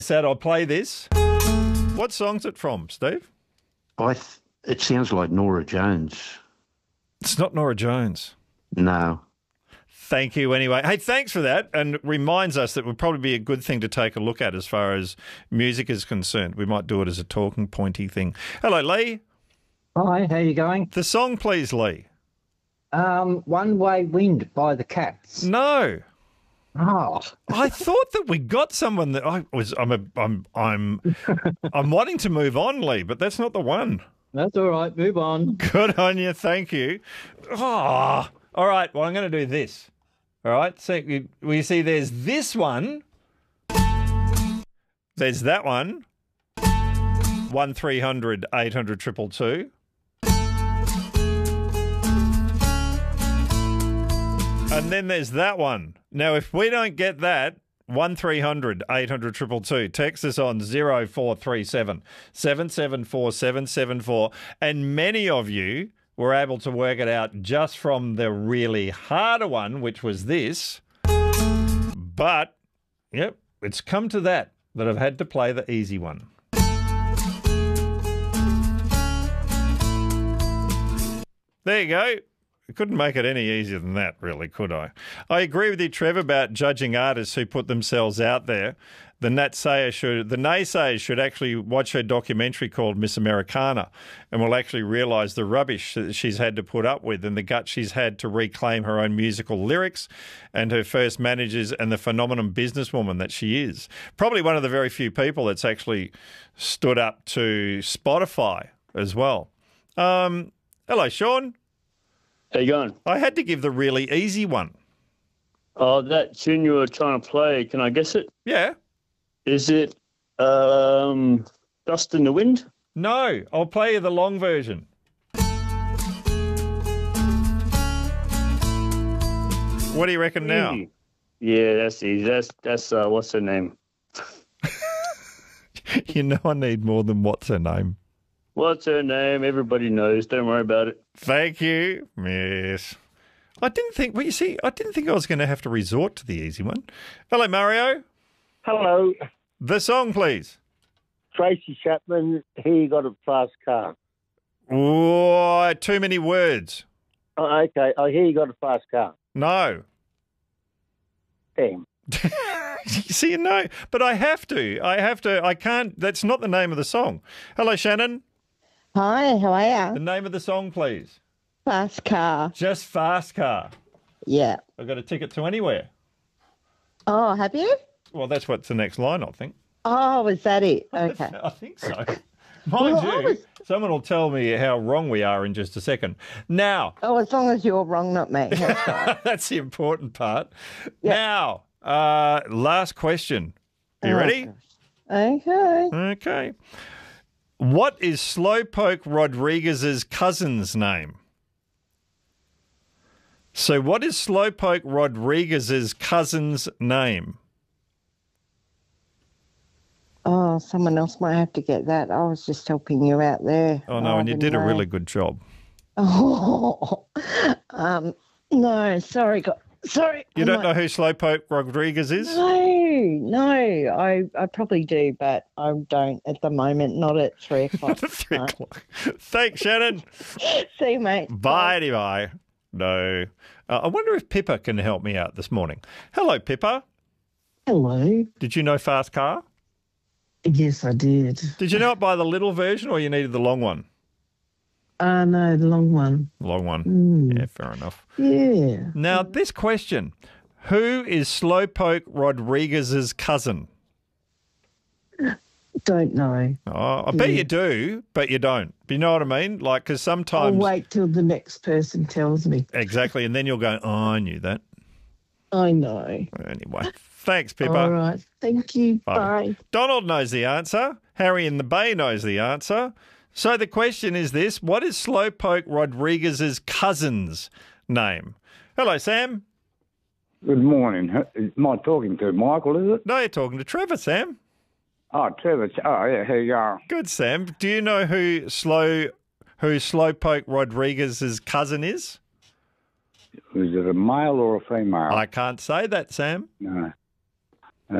Said I'll play this. What song's it from, Steve? It sounds like Nora Jones. It's not Nora Jones. No. Thank you anyway. Hey, thanks for that. And it reminds us that would probably be a good thing to take a look at as far as music is concerned. We might do it as a talking pointy thing. Hello, Lee. Hi, how you going? The song, please, Lee. One Way Wind by the Cats. No. Oh. I thought that we got someone that I'm wanting to move on, Lee, but that's not the one. That's all right. Move on. Good on you. Thank you. Oh, all right. Well, I'm going to do this. All right. So we see there's this one. There's that one. 1300 800 222. And then there's that one. Now, if we don't get that, 1300 800 222, text us on 0437 774 774. And many of you were able to work it out just from the really harder one, which was this. But, yep, it's come to that I've had to play the easy one. There you go. I couldn't make it any easier than that, really, could I? I agree with you, Trev, about judging artists who put themselves out there. The naysayers should actually watch her documentary called Miss Americana and will actually realise the rubbish that she's had to put up with and the guts she's had to reclaim her own musical lyrics and her first managers and the phenomenon businesswoman that she is. Probably one of the very few people that's actually stood up to Spotify as well. Hello, Sean. How you going? I had to give the really easy one. Oh, that tune you were trying to play, can I guess it? Yeah. Is it Dust in the Wind? No, I'll play you the long version. What do you reckon now? Yeah, that's easy. That's what's her name? You know I need more than what's her name. What's her name? Everybody knows. Don't worry about it. Thank you. Yes. I didn't think I was going to have to resort to the easy one. Hello, Mario. Hello. The song, please. Tracy Chapman, He Got a Fast Car. Oh, too many words. Oh, okay. I hear you got a fast car. No. Damn. You see, no. But I have to. I can't. That's not the name of the song. Hello, Shannon. Hi, how are The you? name of the song, please. Fast car. Just Fast Car. Yeah. I've got a ticket to anywhere. Oh, have you? Well, that's what's the next line, I think. Oh, was that it? Okay. I think so. Mind Well, you, someone will tell me how wrong we are in just a second. Now, Oh, as long as you're wrong, not me. That's right. that's the important part. Yeah. Now, last question. Are you Oh, ready? gosh. Okay. Okay. What is Slowpoke Rodriguez's cousin's name? So what is Slowpoke Rodriguez's cousin's name? Oh, someone else might have to get that. I was just helping you out there. Oh, no, and you did a really good job. Oh, no, sorry. Sorry. You don't know who Slowpoke Rodriguez is? No, I probably do, but I don't at the moment, not at 3 o'clock. 3 o'clock. Thanks, Shannon. See you, mate. Bye. No. I wonder if Pippa can help me out this morning. Hello, Pippa. Hello. Did you know Fast Car? Yes, I did. Did you know it by the little version or you needed the long one? No, the long one. Long one. Mm. Yeah, fair enough. Yeah. Now, this question. Who is Slowpoke Rodriguez's cousin? Don't know. Oh, I bet you do, but you don't. You know what I mean? Like, because I'll sometimes... wait till the next person tells me. Exactly, and then you'll go, oh, I knew that. I know. Anyway, thanks, Pippa. All right. Thank you. Bye. Donald knows the answer. Harry in the Bay knows the answer. So the question is this. What is Slowpoke Rodriguez's cousin's name? Hello, Sam. Good morning. Am I talking to Michael, is it? No, you're talking to Trevor, Sam. Oh, Trevor. Oh, yeah, here you are. Good, Sam. Do you know who Slowpoke Rodriguez's cousin is? Is it a male or a female? I can't say that, Sam. No.